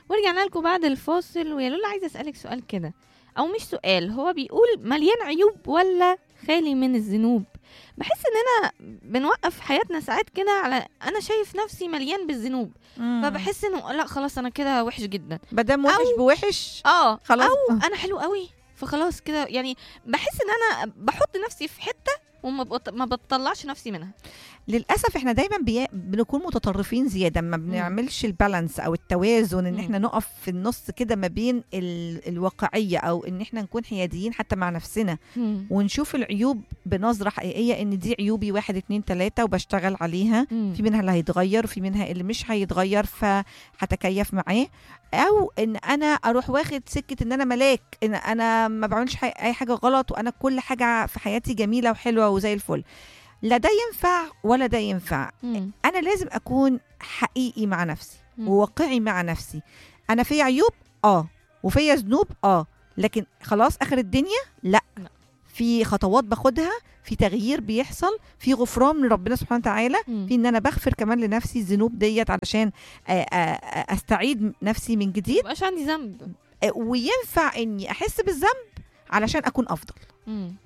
ورجعنا لكم بعد الفاصل. ويا لولا عايزه اسالك سؤال كده، او مش سؤال، هو بيقول مليان عيوب ولا خالي من الذنوب؟ بحس اننا بنوقف حياتنا ساعات كده على انا شايف نفسي مليان بالذنوب، فبحس انه لا خلاص انا كده وحش جدا، مادام وحش بوحش خلاص او انا حلو قوي فخلاص كده. يعني بحس ان انا بحط نفسي في حته وما بطلعش نفسي منها. للاسف احنا دايما بنكون متطرفين زياده، ما بنعملش البالانس او التوازن، ان احنا نقف في النص كده ما بين الواقعيه، او ان احنا نكون حياديين حتى مع نفسنا ونشوف العيوب بنظره حقيقيه، ان دي عيوبي 1 2 3 وبشتغل عليها. في منها اللي هيتغير وفي منها اللي مش هيتغير فهتكيف معاه، او ان انا اروح واخد سكه ان انا ملاك، ان انا ما بعملش اي حاجه غلط وانا كل حاجه في حياتي جميله وحلوه وزي الفل. لا ده ينفع ولا ده ينفع. انا لازم اكون حقيقي مع نفسي وواقعي مع نفسي. انا في عيوب وفي ذنوب لكن خلاص اخر الدنيا لا، في خطوات باخدها، في تغيير بيحصل، في غفران من ربنا سبحانه وتعالى، في ان انا بغفر كمان لنفسي الذنوب ديت علشان استعيد نفسي من جديد، مبقاش عندي ذنب. وينفع اني احس بالذنب علشان اكون افضل.